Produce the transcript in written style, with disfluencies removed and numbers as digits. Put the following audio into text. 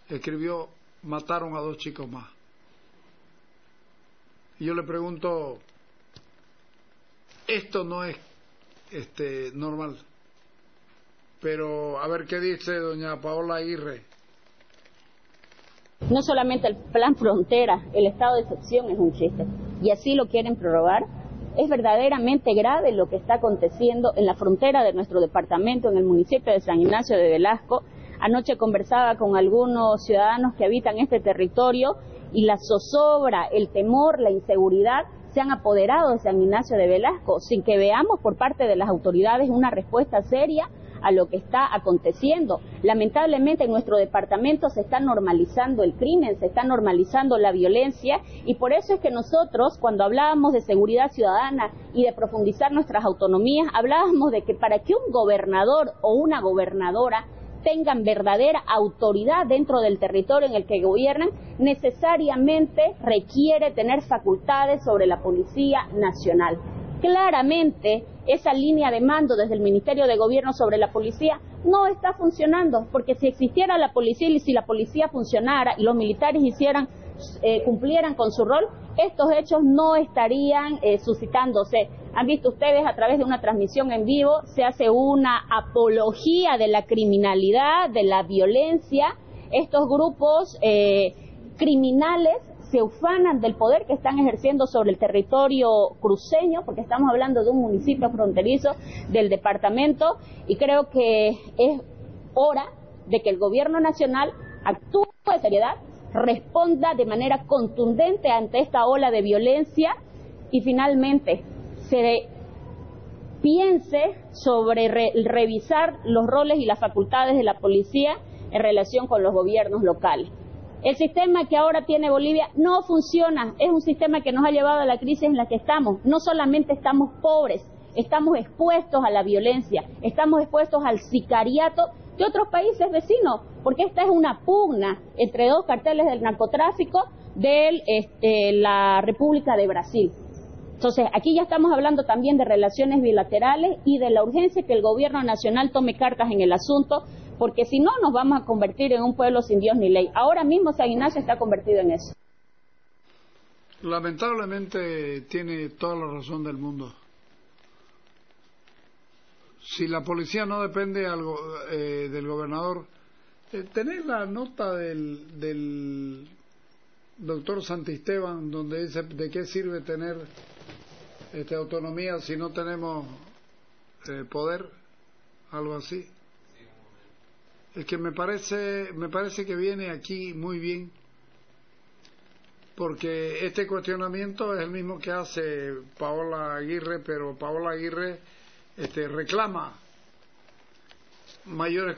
escribió: mataron a 2 chicos más. Y yo le pregunto, esto no es normal. Pero a ver qué dice doña Paola Aguirre. No solamente el plan frontera, el estado de excepción es un chiste, y así lo quieren prorrogar. Es verdaderamente grave lo que está aconteciendo en la frontera de nuestro departamento, en el municipio de San Ignacio de Velasco. Anoche conversaba con algunos ciudadanos que habitan este territorio y la zozobra, el temor, la inseguridad se han apoderado de San Ignacio de Velasco, sin que veamos por parte de las autoridades una respuesta seria a lo que está aconteciendo. Lamentablemente en nuestro departamento se está normalizando el crimen, se está normalizando la violencia, y por eso es que nosotros, cuando hablábamos de seguridad ciudadana y de profundizar nuestras autonomías, hablábamos de que para que un gobernador o una gobernadora tengan verdadera autoridad dentro del territorio en el que gobiernan, necesariamente requiere tener facultades sobre la Policía Nacional. Claramente, esa línea de mando desde el Ministerio de Gobierno sobre la policía no está funcionando, porque si existiera la policía y si la policía funcionara y los militares cumplieran con su rol, estos hechos no estarían suscitándose. Han visto ustedes a través de una transmisión en vivo, se hace una apología de la criminalidad, de la violencia. Estos grupos criminales se ufanan del poder que están ejerciendo sobre el territorio cruceño, porque estamos hablando de un municipio fronterizo del departamento, y creo que es hora de que el gobierno nacional actúe de seriedad, responda de manera contundente ante esta ola de violencia y finalmente se piense sobre revisar los roles y las facultades de la policía en relación con los gobiernos locales. El sistema que ahora tiene Bolivia no funciona, es un sistema que nos ha llevado a la crisis en la que estamos. No solamente estamos pobres, estamos expuestos a la violencia, estamos expuestos al sicariato de otros países vecinos, porque esta es una pugna entre 2 carteles del narcotráfico de la República de Brasil. Entonces, aquí ya estamos hablando también de relaciones bilaterales y de la urgencia que el gobierno nacional tome cartas en el asunto, porque si no nos vamos a convertir en un pueblo sin Dios ni ley. Ahora mismo San Ignacio está convertido en eso. Lamentablemente tiene toda la razón del mundo. Si la policía no depende del gobernador, ¿tenés la nota del doctor Santisteban donde dice de qué sirve tener autonomía si no tenemos poder? Algo así. Es que me parece que viene aquí muy bien, porque este cuestionamiento es el mismo que hace Paola Aguirre, pero Paola Aguirre reclama mayores